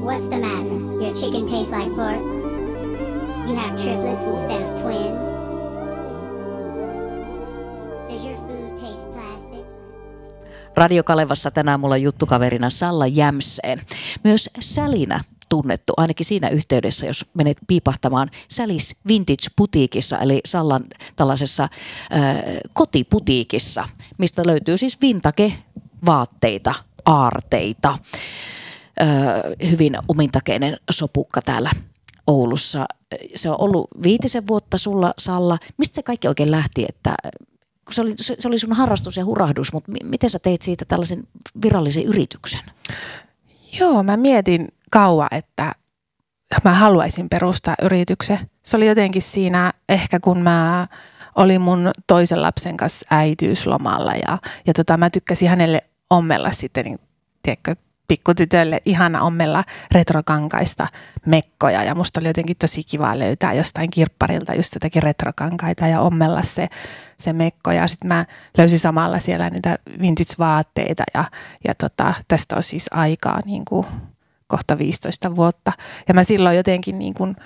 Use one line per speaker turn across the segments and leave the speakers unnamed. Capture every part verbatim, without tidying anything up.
What's the matter? Your chicken tastes like pork? You have triplets instead of twins? Does your food taste plastic?
Radio Kalevassa tänään mulla on juttukaverina Salla Jämseen. Myös Sälinä tunnettu, ainakin siinä yhteydessä, jos menet piipahtamaan Sälis Vintage Putiikissa, eli Sallan tällaisessa äh, kotiputiikissa, mistä löytyy siis vintage-vaatteita, aarteita. Äh, hyvin omintakeinen sopukka täällä Oulussa. Se on ollut viitisen vuotta sulla, Salla. Mistä se kaikki oikein lähti, että se oli, se oli sun harrastus ja hurahdus, mutta miten sä teit siitä tällaisen virallisen yrityksen?
Joo, mä mietin kauan, että mä haluaisin perustaa yrityksen. Se oli jotenkin siinä ehkä kun mä olin mun toisen lapsen kanssa äitiyslomalla ja, ja tota, mä tykkäsin hänelle ommella sitten, niin, tiedätkö, pikkutytölle ihana ommella retrokankaista mekkoja ja musta oli jotenkin tosi kiva löytää jostain kirpparilta just jotakin retrokankaita ja ommella se, se mekko ja sitten mä löysin samalla siellä niitä vintage-vaatteita ja, ja tota, tästä on siis aikaa niin kuin kohta viisitoista vuotta ja mä silloin jotenkin niin kuin,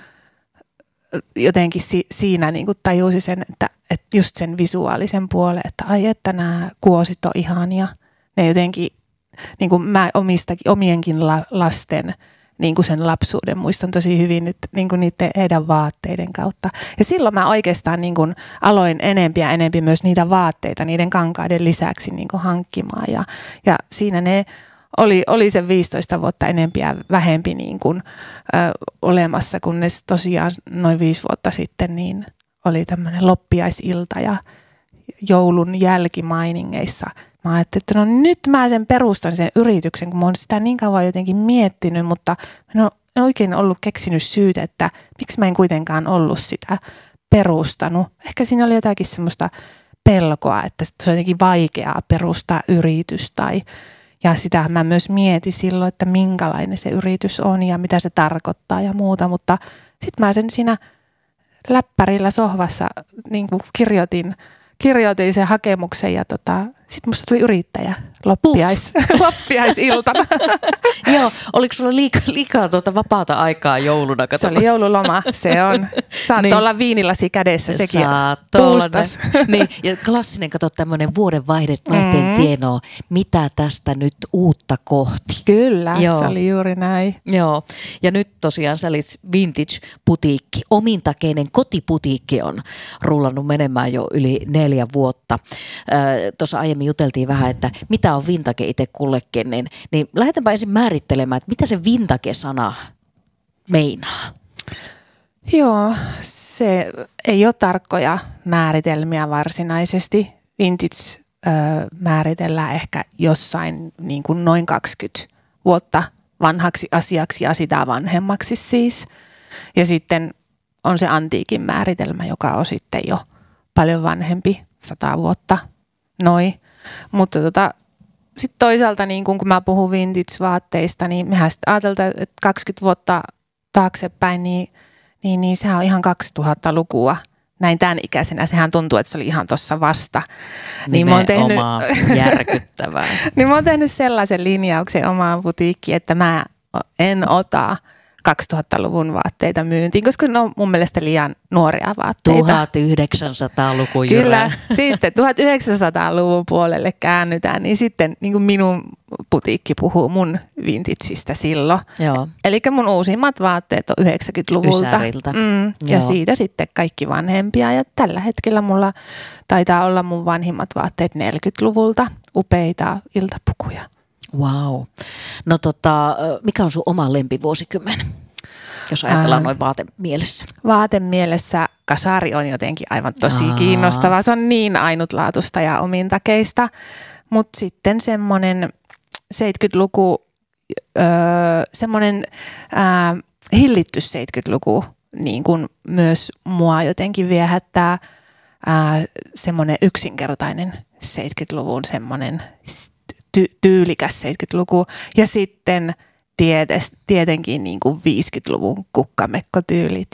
jotenkin si, siinä niin kuin tajusin sen, että, että just sen visuaalisen puolen, että ai että nämä kuosit on ihania, ne jotenkin niin kuin mä omistakin, omienkin la, lasten niin kuin sen lapsuuden muistan tosi hyvin nyt niin kuin niiden heidän vaatteiden kautta. Ja silloin mä oikeastaan niin kuin aloin enempi ja enempi myös niitä vaatteita niiden kankaiden lisäksi niin kuin hankkimaan. Ja, ja siinä ne oli, oli se viisitoista vuotta enempi ja vähempi niin kuin, ö, olemassa, kunnes tosiaan noin viisi vuotta sitten niin oli tämmöinen loppiaisilta ja joulun jälkimainingeissa mä ajattelin, että no nyt mä sen perustan sen yrityksen, kun mä oon sitä niin kauan jotenkin miettinyt, mutta mä en oikein ollut keksinyt syytä, että miksi mä en kuitenkaan ollut sitä perustanut. Ehkä siinä oli jotakin semmoista pelkoa, että se on jotenkin vaikeaa perustaa yritys tai ja sitä mä myös mietin silloin, että minkälainen se yritys on ja mitä se tarkoittaa ja muuta, mutta sitten mä sen siinä läppärillä sohvassa niin kuin kirjoitin, kirjoitin sen hakemuksen ja tota, sitten musta tuli yrittäjä loppiais, loppiaisiltana.
Joo, oliko sulla liikaa, liikaa tuota vapaata aikaa jouluna? Kato.
Se oli joululoma, se on. Saat niin. olla viinilasi kädessä, sekin
puustas. Niin, ja klassinen, kato tämmöinen vuodenvaihde, vaihteen mm. tienoa, mitä tästä nyt uutta kohti.
Kyllä, Joo. se oli juuri näin.
Joo, ja nyt tosiaan sä olit vintage-putiikki, omintakeinen kotiputiikki on rullannut menemään jo yli neljä vuotta. Äh, Tuossa aiemmin juteltiin vähän, että mitä on vintage itse kullekin, niin, niin lähdetäänpä ensin määrittelemään, että mitä se vintage-sana meinaa.
Joo, se ei ole tarkkoja määritelmiä varsinaisesti. Vintage ö, määritellään ehkä jossain niin kuin noin kaksikymmentä vuotta vanhaksi asiaksi ja sitä vanhemmaksi siis. Ja sitten on se antiikin määritelmä, joka on sitten jo paljon vanhempi, sata vuotta. Noin, mutta tota, sitten toisaalta niin kun, kun mä puhun vintage-vaatteista, niin mehän sitten ajateltaan, että kaksikymmentä vuotta taaksepäin, niin, niin, niin sehän on ihan kaksituhattalukua. Näin tämän ikäisenä, sehän tuntuu, että se oli ihan tuossa vasta. Niin mä oon tehnyt,
järkyttävää.
niin mä oon tehnyt sellaisen linjauksen omaan putiikkiin, että mä en ota kaksituhattaluvun vaatteita myyntiin, koska ne on mun mielestä liian nuoria vaatteita.
tuhatyhdeksänsataaluku
Kyllä, sitten tuhatyhdeksänsataaluvun puolelle käännytään, niin sitten niin kuin minun putiikki puhuu mun vintageista silloin.
Joo.
Eli mun uusimmat vaatteet on yhdeksänkymmentäluvulta.
Ysäriltä.
Mm, ja siitä sitten kaikki vanhempia. Ja tällä hetkellä mulla taitaa olla mun vanhimmat vaatteet neljäkymmentäluvulta, upeita iltapukuja.
Wow. No tota, mikä on sun oma lempivuosikymmen, jos ajatellaan noin vaatemielessä?
Vaatemielessä kasari on jotenkin aivan tosi
Aa.
kiinnostava. Se on niin ainutlaatuista ja omintakeista. Mutta sitten semmoinen seitsemänkymmentäluku, öö, semmoinen ää, hillitty seitsemänkymmentäluku, niin kuin myös mua jotenkin viehättää ää, semmoinen yksinkertainen seitsemänkymmentäluvun semmoinen ty- tyylikäs seitsemänkymmentäluku ja sitten tietes, tietenkin niin kuin viisikymmentäluvun kukkamekkotyylit